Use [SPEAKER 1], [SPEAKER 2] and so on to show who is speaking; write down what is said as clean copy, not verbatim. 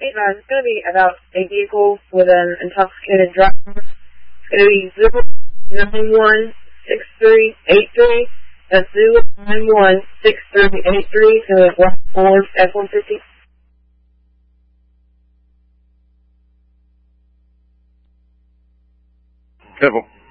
[SPEAKER 1] Hey, it's going to be about a vehicle with an intoxicated driver. It's going to be 0916383. That's 0916383. So it's Ford F-150.
[SPEAKER 2] Careful.